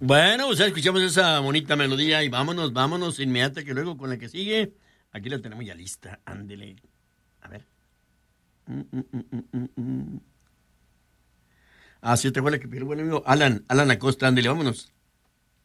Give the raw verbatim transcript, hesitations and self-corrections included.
Bueno, pues escuchamos esa bonita melodía y vámonos, vámonos inmediata que luego con la que sigue, aquí la tenemos ya lista, ándele. A ver. Mm, mm, mm, mm, mm. Ah, sí, te fue la que pidió el buen amigo Alan, Alan Acosta, ándele, vámonos.